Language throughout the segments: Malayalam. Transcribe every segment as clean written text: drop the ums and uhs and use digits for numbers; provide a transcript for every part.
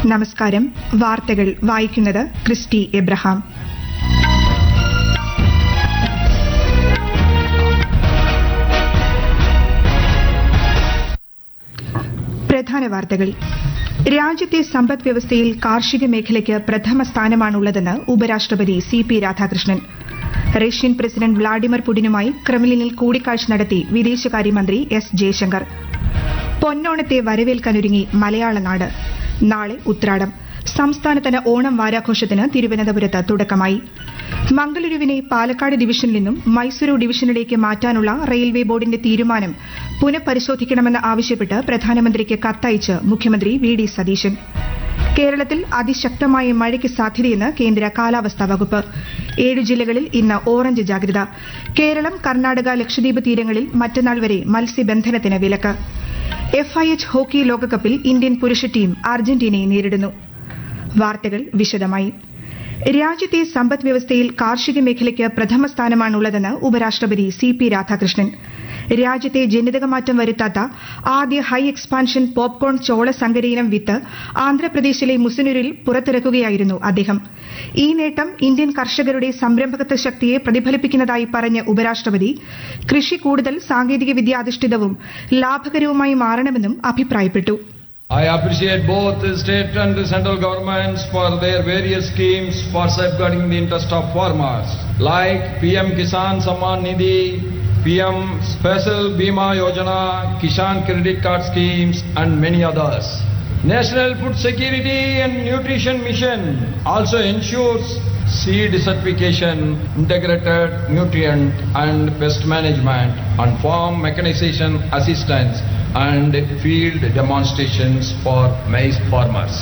നമസ്കാരം. വാർത്തകൾ വായിക്കുന്നത് ക്രിസ്റ്റി എബ്രഹാം. പ്രധാന വാർത്തകൾ. രാജ്യത്തെ സമ്പദ് വ്യവസ്ഥയിൽ കാർഷിക മേഖലയ്ക്ക് പ്രഥമ സ്ഥാനമാണുള്ളതെന്ന് ഉപരാഷ്ട്രപതി CP. Radhakrishnan. Russian president Vladimir പുടിനുമായി ക്രെംലിനിൽ കൂടിക്കാഴ്ച നടത്തി വിദേശകാര്യമന്ത്രി എസ്. ജയശങ്കർ. പൊന്നോണത്തെ വരവേൽക്കാനൊരുങ്ങി മലയാള നാട്. നാളെ ഉത്രാടം. സംസ്ഥാനതല ഓണം വാരാഘോഷത്തിന് തിരുവനന്തപുരത്ത് തുടക്കമായി. മംഗളൂരുവിനെ പാലക്കാട് ഡിവിഷനിൽ നിന്നും മൈസൂരു ഡിവിഷനിലേക്ക് മാറ്റാനുള്ള റെയിൽവേ ബോർഡിന്റെ തീരുമാനം പുനഃപരിശോധിക്കണമെന്ന് ആവശ്യപ്പെട്ട് പ്രധാനമന്ത്രിക്ക് കത്തയച്ച് മുഖ്യമന്ത്രി വി.ഡി. സതീശൻ. കേരളത്തിൽ അതിശക്തമായ മഴയ്ക്ക് സാധ്യതയെന്ന് കേന്ദ്ര കാലാവസ്ഥാ വകുപ്പ്. 7 ജില്ലകളിൽ ഇന്ന് ഓറഞ്ച് ജാഗ്രത. കേരളം, കർണാടക, ലക്ഷദ്വീപ് തീരങ്ങളിൽ മറ്റന്നാൾ വരെ മത്സ്യബന്ധനത്തിന് വിലക്ക്. FIH ഹോക്കി ലോകകപ്പിൽ ഇന്ത്യൻ പുരുഷ ടീം അർജന്റീനയെ നേരിടുന്നു. വാർത്തകൾ വിശദമായി. രാജ്യത്തെ സമ്പദ് വ്യവസ്ഥയിൽ കാർഷിക മേഖലയ്ക്ക് പ്രഥമ സ്ഥാനമാണുള്ളതെന്ന് ഉപരാഷ്ട്രപതി സി.പി. രാധാകൃഷ്ണൻ. രാജ്യത്തെ ജനിതകമാറ്റം വരുത്താത്ത ആദ്യ ഹൈ എക്സ്പാൻഷൻ പോപ്കോൺ ചോള സങ്കരയിനം വിത്ത് ആന്ധ്രാപ്രദേശിലെ മുസനൂരിൽ പുറത്തിറക്കുകയായിരുന്നു അദ്ദേഹം. ഈ നേട്ടം ഇന്ത്യൻ കർഷകരുടെ സംരംഭകത്വ ശക്തിയെ പ്രതിഫലിപ്പിക്കുന്നതായി പറഞ്ഞ ഉപരാഷ്ട്രപതി കൃഷി കൂടുതൽ സാങ്കേതിക വിദ്യാധിഷ്ഠിതവും ലാഭകരവുമായി മാറണമെന്നും അഭിപ്രായപ്പെട്ടു. I appreciate both the state and the central governments for their various schemes for safeguarding the interest of farmers, like PM Kisan Samman Nidhi, PM Special Bima Yojana, Kisan Credit Card schemes, and many others. National Food Security and Nutrition Mission also ensures seed certification, integrated nutrient and pest management, and farm mechanization assistance and field demonstrations for maize farmers.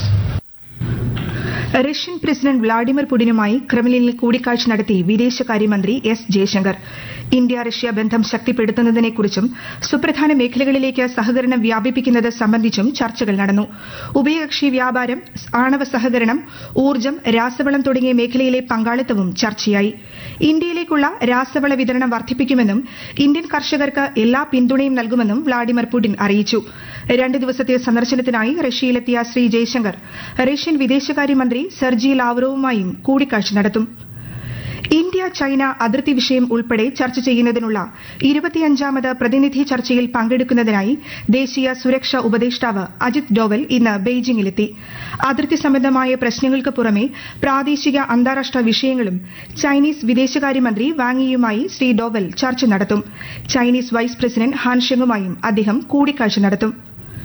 Russian president Vladimir പുടിനുമായി ക്രെംലിനിൽ കൂടിക്കാഴ്ച നടത്തി വിദേശകാര്യമന്ത്രി എസ്. ജയശങ്കർ. ഇന്ത്യ റഷ്യ ബന്ധം ശക്തിപ്പെടുത്തുന്നതിനെക്കുറിച്ചും സുപ്രധാന മേഖലകളിലേക്ക് സഹകരണം വ്യാപിപ്പിക്കുന്നത് സംബന്ധിച്ചും ചർച്ചകൾ നടന്നു. ഉഭയകക്ഷി വ്യാപാരം, ആണവ സഹകരണം, ഊർജ്ജം, രാസവളം തുടങ്ങിയ മേഖലയിലെ പങ്കാളിത്തവും ചർച്ചയായി. ഇന്ത്യയിലേക്കുള്ള രാസവള വിതരണം വർദ്ധിപ്പിക്കുമെന്നും ഇന്ത്യൻ കർഷകർക്ക് എല്ലാ പിന്തുണയും നൽകുമെന്നും വ്ളാഡിമിർ പുടിൻ അറിയിച്ചു. 2 ദിവസത്തെ സന്ദർശനത്തിനായി റഷ്യയിലെത്തിയ ശ്രീ ജയശങ്കർ റഷ്യൻ വിദേശകാര്യമന്ത്രി സെർജി ലാവ്റോവുമായും കൂടിക്കാഴ്ച നടത്തും. ഇന്ത്യ ചൈന അതിർത്തി വിഷയം ഉൾപ്പെടെ ചർച്ച ചെയ്യുന്നതിനുള്ള 25ാമത് പ്രതിനിധി ചർച്ചയിൽ പങ്കെടുക്കുന്നതിനായി ദേശീയ സുരക്ഷാ ഉപദേഷ്ടാവ് അജിത് ഡോവൽ ഇന്ന് ബെയ്ജിംഗിലെത്തി. അതിർത്തി സംബന്ധമായ പ്രശ്നങ്ങൾക്ക് പുറമെ പ്രാദേശിക അന്താരാഷ്ട്ര വിഷയങ്ങളും ചൈനീസ് വിദേശകാര്യമന്ത്രി വാങ് യിയുമായി ശ്രീ ഡോവൽ ചർച്ച നടത്തും. ചൈനീസ് വൈസ് പ്രസിഡന്റ് ഹാൻ ഷെങ്ങുമായും അദ്ദേഹം കൂടിക്കാഴ്ച നടത്തും.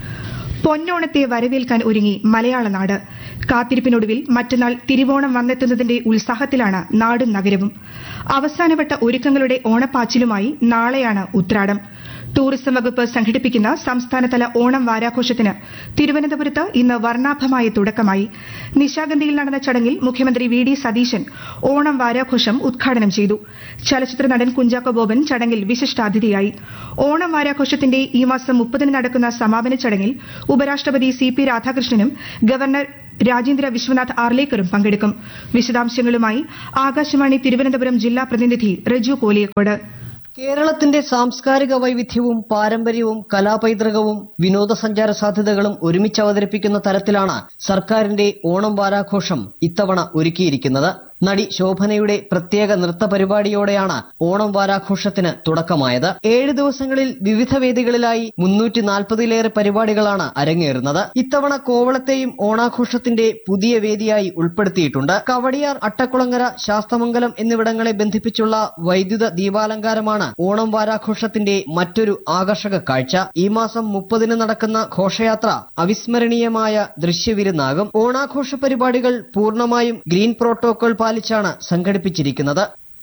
പൊന്നോണത്തെ വരവേൽക്കാൻ ഒരുങ്ങി മലയാള നാട്. കാത്തിരിപ്പിനൊടുവിൽ മറ്റന്നാൾ തിരുവോണം വന്നെത്തുന്നതിന്റെ ഉത്സാഹത്തിലാണ് നാടും നഗരവും. അവസാനവട്ട ഒരുക്കങ്ങളുടെ ഓണപ്പാച്ചിലുമായി നാളെയാണ് ഉത്രാടം. ടൂറിസം വകുപ്പ് സംഘടിപ്പിക്കുന്ന സംസ്ഥാനതല ഓണം വാരാഘോഷത്തിന് തിരുവനന്തപുരത്ത് ഇന്ന് വർണ്ണാഭമായ തുടക്കമായി. നിശാഗന്ധിയിൽ നടന്ന ചടങ്ങിൽ മുഖ്യമന്ത്രി വി.ഡി. സതീശൻ ഓണം വാരാഘോഷം ഉദ്ഘാടനം ചെയ്തു. ചലച്ചിത്ര നടൻ കുഞ്ചാക്കോ ബോബൻ ചടങ്ങിൽ വിശിഷ്ടാതിഥിയായി. ഓണം വാരാഘോഷത്തിന്റെ ഈ മാസം 30-ന് നടക്കുന്ന സമാപന ചടങ്ങിൽ ഉപരാഷ്ട്രപതി സി.പി. രാധാകൃഷ്ണനും ഗവർണർ രാജേന്ദ്ര വിശ്വനാഥ് ആർലേക്കറും പങ്കെടുക്കും. വിശദാംശങ്ങളുമായി ആകാശവാണി തിരുവനന്തപുരം ജില്ലാ പ്രതിനിധി റജു കോലിയക്കോട്. കേരളത്തിന്റെ സാംസ്കാരിക വൈവിധ്യവും പാരമ്പര്യവും കലാപൈതൃകവും വിനോദസഞ്ചാര സാധ്യതകളും ഒരുമിച്ച് അവതരിപ്പിക്കുന്ന തരത്തിലാണ് സർക്കാരിന്റെ ഓണം വാരാഘോഷം ഇത്തവണ ഒരുക്കിയിരിക്കുന്നത്. നടി ശോഭനയുടെ പ്രത്യേക നൃത്ത പരിപാടിയോടെയാണ് ഓണം വാരാഘോഷത്തിന് തുടക്കമായത്. 7 ദിവസങ്ങളിൽ വിവിധ വേദികളിലായി 340-ലേറെ പരിപാടികളാണ് അരങ്ങേറുന്നത്. ഇത്തവണ കോവളത്തെയും ഓണാഘോഷത്തിന്റെ പുതിയ വേദിയായി ഉൾപ്പെടുത്തിയിട്ടുണ്ട്. കവടിയാർ, അട്ടക്കുളങ്ങര, ശാസ്തമംഗലം എന്നിവിടങ്ങളെ ബന്ധിപ്പിച്ചുള്ള വൈദ്യുത ദീപാലങ്കാരമാണ് ഓണം വാരാഘോഷത്തിന്റെ മറ്റൊരു ആകർഷക കാഴ്ച. ഈ മാസം 30-ന് നടക്കുന്ന ഘോഷയാത്ര അവിസ്മരണീയമായ ദൃശ്യവിരുന്നാകും. ഓണാഘോഷ പരിപാടികൾ പൂർണ്ണമായും ഗ്രീൻ പ്രോട്ടോകോൾ പാലിച്ചാണ് സംഘടിപ്പിച്ചിരിക്കുന്നത്.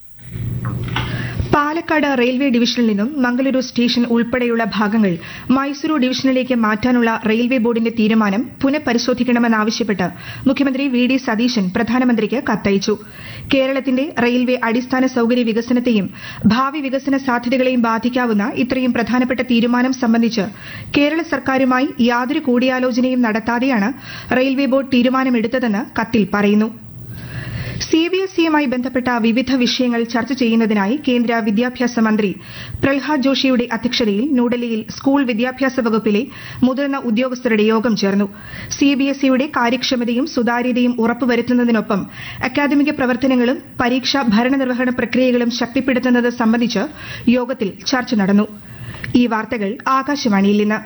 പാലക്കാട് റെയിൽവേ ഡിവിഷനിൽ നിന്നും മംഗളൂരു സ്റ്റേഷൻ ഉൾപ്പെടെയുള്ള ഭാഗങ്ങൾ മൈസൂരു ഡിവിഷനിലേക്ക് മാറ്റാനുള്ള റെയിൽവേ ബോർഡിന്റെ തീരുമാനം പുനഃപരിശോധിക്കണമെന്നാവശ്യപ്പെട്ട് മുഖ്യമന്ത്രി വി.ഡി. സതീശൻ പ്രധാനമന്ത്രിക്ക് കത്തയച്ചു. കേരളത്തിന്റെ റെയിൽവേ അടിസ്ഥാന സൌകര്യ വികസനത്തെയും ഭാവി വികസന സാധ്യതകളെയും ബാധിക്കാവുന്ന ഇത്രയും പ്രധാനപ്പെട്ട തീരുമാനം സംബന്ധിച്ച് കേരള സർക്കാരുമായി യാതൊരു കൂടിയാലോചനയും നടത്താതെയാണ് റെയിൽവേ ബോർഡ് തീരുമാനമെടുത്തതെന്ന് കത്തിൽ പറയുന്നു. സിബിഎസ്ഇയുമായി ബന്ധപ്പെട്ട വിവിധ വിഷയങ്ങൾ ചർച്ച ചെയ്യുന്നതിനായി കേന്ദ്ര വിദ്യാഭ്യാസ മന്ത്രി പ്രഹ്ലാദ് ജോഷിയുടെ അധ്യക്ഷതയിൽ ന്യൂഡൽഹിയിൽ സ്കൂൾ വിദ്യാഭ്യാസ വകുപ്പിലെ മുതിർന്ന ഉദ്യോഗസ്ഥരുടെ യോഗം ചേർന്നു. സിബിഎസ്ഇയുടെ കാര്യക്ഷമതയും സുതാര്യതയും ഉറപ്പുവരുത്തുന്നതിനൊപ്പം അക്കാദമിക പ്രവർത്തനങ്ങളും പരീക്ഷാ ഭരണനിർവഹണ പ്രക്രിയകളും ശക്തിപ്പെടുത്തുന്നത് സംബന്ധിച്ച് യോഗത്തിൽ ചർച്ച നടന്നു. ഈ വാർത്തകൾ ആകാശവാണിയിൽ നിന്ന്.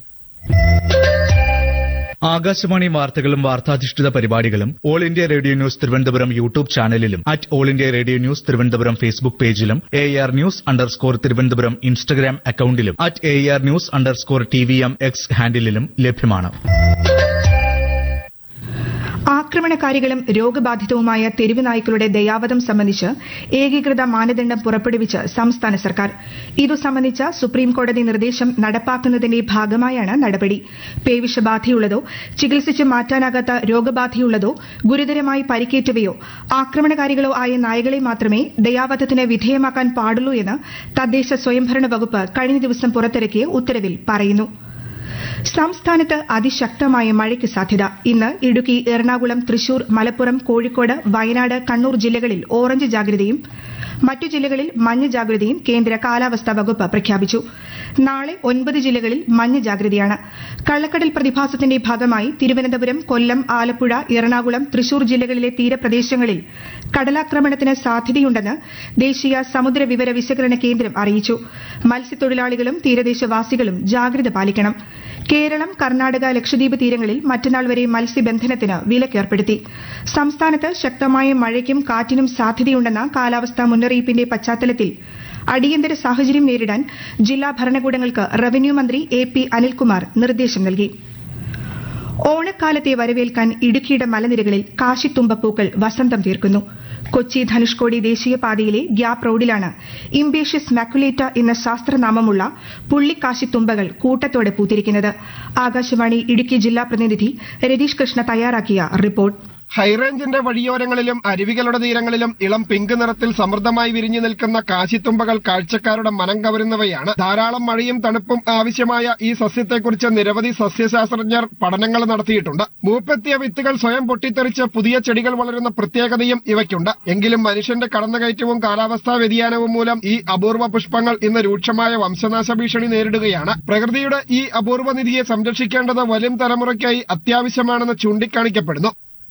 ആകാശവാണി വാർത്തകളും വാർത്താധിഷ്ഠിത പരിപാടികളും all India radio news Thiruvananthapuram YouTube ചാനലിലും all India radio news Thiruvananthapuram Facebook പേജിലും AR News_ തിരുവനന്തപുരം ഇൻസ്റ്റഗ്രാം അക്കൌണ്ടിലും AR News_TVM X ഹാൻഡിലും ലഭ്യമാണ്. ആക്രമണകാരികളും രോഗബാധിതവുമായ തെരുവ് നായ്ക്കളുടെ ദയാവധം സംബന്ധിച്ച് ഏകീകൃത മാനദണ്ഡം പുറപ്പെടുവിച്ച് സംസ്ഥാന സർക്കാർ. ഇതു സംബന്ധിച്ച സുപ്രീംകോടതി നിർദ്ദേശം നടപ്പാക്കുന്നതിന്റെ ഭാഗമായാണ് നടപടി. പേവിഷബാധയുള്ളതോ ചികിത്സിച്ച് മാറ്റാനാകാത്ത രോഗബാധയുള്ളതോ ഗുരുതരമായി പരിക്കേറ്റവയോ ആക്രമണകാരികളോ ആയ നായകളെ മാത്രമേ ദയാവധത്തിന് വിധേയമാക്കാൻ പാടുള്ളൂ എന്ന് തദ്ദേശ സ്വയംഭരണ വകുപ്പ് കഴിഞ്ഞ ദിവസം പുറത്തിറക്കിയ ഉത്തരവിൽ പറയുന്നു. സംസ്ഥാനത്ത് അതിശക്തമായ മഴയ്ക്ക് സാധ്യത. ഇന്ന് ഇടുക്കി, എറണാകുളം, തൃശൂർ, മലപ്പുറം, കോഴിക്കോട്, വയനാട്, കണ്ണൂർ ജില്ലകളിൽ ഓറഞ്ച് ജാഗ്രതയും മറ്റു ജില്ലകളിൽ മഞ്ഞ ജാഗ്രതയും കേന്ദ്ര കാലാവസ്ഥാ വകുപ്പ് പ്രഖ്യാപിച്ചു. നാളെ 9 ജില്ലകളിൽ മഞ്ഞ ജാഗ്രതയാണ്. കള്ളക്കടൽ പ്രതിഭാസത്തിന്റെ ഭാഗമായി തിരുവനന്തപുരം, കൊല്ലം, ആലപ്പുഴ, എറണാകുളം, തൃശൂർ ജില്ലകളിലെ തീരപ്രദേശങ്ങളിൽ കടലാക്രമണത്തിന് സാധ്യതയുണ്ടെന്ന് ദേശീയ സമുദ്ര വിവര വിശകലന കേന്ദ്രം അറിയിച്ചു. മത്സ്യത്തൊഴിലാളികളും തീരദേശവാസികളും ജാഗ്രത പാലിക്കണം. കേരളം, കർണാടക, ലക്ഷദ്വീപ് തീരങ്ങളിൽ മറ്റന്നാൾ വരെ മത്സ്യബന്ധനത്തിന് വിലക്കേർപ്പെടുത്തി. സംസ്ഥാനത്ത് ശക്തമായ മഴയ്ക്കും കാറ്റിനും സാധ്യതയുണ്ടെന്ന കാലാവസ്ഥാ മുന്നറിയിപ്പിന്റെ പശ്ചാത്തലത്തിൽ അടിയന്തര സാഹചര്യം നേരിടാൻ ജില്ലാ ഭരണകൂടങ്ങൾക്ക് റവന്യൂ മന്ത്രി AP അനിൽകുമാർ നിർദ്ദേശം നൽകി. ഓണക്കാലത്തെ വരവേൽക്കാൻ ഇടുക്കിയുടെ മലനിരകളിൽ കാശിത്തുമ്പപ്പൂക്കൾ വസന്തം തീർക്കുന്നു. കൊച്ചി ധനുഷ്കോടി ദേശീയപാതയിലെ ഗ്യാപ് റോഡിലാണ് ഇംബേഷ്യസ് മാക്കുലേറ്റ എന്ന ശാസ്ത്രനാമമുള്ള പുള്ളിക്കാശിത്തുമ്പകൾ കൂട്ടത്തോടെ പൂത്തിരിക്കുന്നത്. ആകാശവാണി ഇടുക്കി ജില്ലാ പ്രതിനിധി രതീഷ് കൃഷ്ണ തയ്യാറാക്കിയ റിപ്പോർട്ട്. ഹൈറേഞ്ചിന്റെ വഴിയോരങ്ങളിലും അരുവികളുടെ തീരങ്ങളിലും ഇളം പിങ്ക് നിറത്തിൽ സമൃദ്ധമായി വിരിഞ്ഞു നിൽക്കുന്ന കാശിത്തുമ്പകൾ കാഴ്ചക്കാരുടെ മനം കവരുന്നവയാണ്. ധാരാളം മഴയും തണുപ്പും ആവശ്യമായ ഈ സസ്യത്തെക്കുറിച്ച് നിരവധി സസ്യശാസ്ത്രജ്ഞർ പഠനങ്ങൾ നടത്തിയിട്ടുണ്ട്. മൂപ്പെത്തിയ വിത്തുകൾ സ്വയം പൊട്ടിത്തെറിച്ച് പുതിയ ചെടികൾ വളരുന്ന പ്രത്യേകതയും ഇവയ്ക്കുണ്ട്. എങ്കിലും മനുഷ്യന്റെ കടന്നുകയറ്റവും കാലാവസ്ഥാ വ്യതിയാനവും മൂലം ഈ അപൂർവ പുഷ്പങ്ങൾ ഇന്ന് രൂക്ഷമായ വംശനാശ ഭീഷണി നേരിടുകയാണ്. പ്രകൃതിയുടെ ഈ അപൂർവ നിധിയെ സംരക്ഷിക്കേണ്ടത് വരും തലമുറയ്ക്കായി അത്യാവശ്യമാണെന്ന് ചൂണ്ടിക്കാണിക്കപ്പെടുന്നു.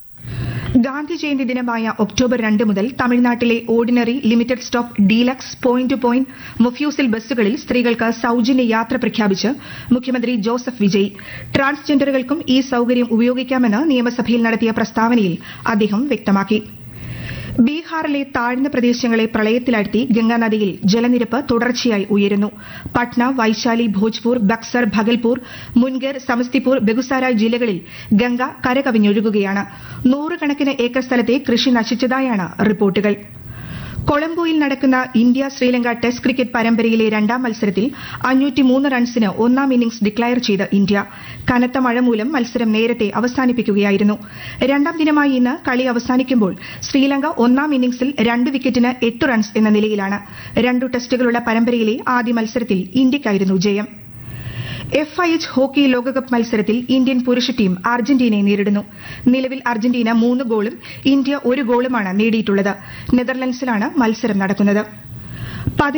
ഗാന്ധി ജയന്തി ദിനമായ ഒക്ടോബർ 2 മുതൽ തമിഴ്നാട്ടിലെ ordinary, limited stop, deluxe, point two point, mofussil ബസ്സുകളിൽ സ്ത്രീകൾക്ക് സൌജന്യ യാത്ര പ്രഖ്യാപിച്ച് മുഖ്യമന്ത്രി ജോസഫ് വിജയ്. ട്രാൻസ്ജെൻഡറുകൾക്കും ഈ സൌകര്യം ഉപയോഗിക്കാമെന്ന് നിയമസഭയിൽ നടത്തിയ പ്രസ്താവനയിൽ അദ്ദേഹം വ്യക്തമാക്കി. ബീഹാറിലെ താഴ്ന്ന പ്രദേശങ്ങളെ പ്രളയത്തിലാഴ്ത്തി ഗംഗാനദിയിൽ ജലനിരപ്പ് തുടർച്ചയായി ഉയരുന്നു. പട്ന, വൈശാലി, ഭോജ്പൂർ, ബക്സർ, ഭഗൽപൂർ, മുൻഗർ, സമസ്തിപൂർ, ബെഗുസാരായ് ജില്ലകളിൽ ഗംഗ കരകവിഞ്ഞൊഴുകുകയാണ്. 100 കണക്കിന് ഏക്കർ സ്ഥലത്തെ കൃഷി നശിച്ചതായാണ് റിപ്പോർട്ടുകൾ. കൊളംബോയിൽ നടക്കുന്ന ഇന്ത്യ ശ്രീലങ്ക ടെസ്റ്റ് ക്രിക്കറ്റ് പരമ്പരയിലെ 2ാം മത്സരത്തിൽ 503 റൺസിന് 1ാം ഇന്നിംഗ്സ് ഡിക്ലയർ ചെയ്ത ഇന്ത്യ. കനത്ത മഴ മൂലം മത്സരം നേരത്തെ അവസാനിപ്പിക്കുകയായിരുന്നു. 2ാം ദിനമായി ഇന്ന് കളി അവസാനിക്കുമ്പോൾ ശ്രീലങ്ക 1ാം ഇന്നിംഗ്സിൽ 2 വിക്കറ്റിന് 8 റൺസ് എന്ന നിലയിലാണ്. 2 ടെസ്റ്റുകളുള്ള പരമ്പരയിലെ ആദ്യ മത്സരത്തിൽ ഇന്ത്യയ്ക്കായിരുന്നു ജയം. FIH ഹോക്കി ലോകകപ്പ് മത്സരത്തിൽ ഇന്ത്യൻ പുരുഷ ടീം അർജന്റീനയെ നേരിടുന്നു. നിലവിൽ അർജന്റീന 3 ഗോളും ഇന്ത്യ 1 ഗോളുമാണ് നേടിയിട്ടുള്ളത്. നെതർലൻഡ്സിലാണ് മത്സരം നടക്കുന്നത്.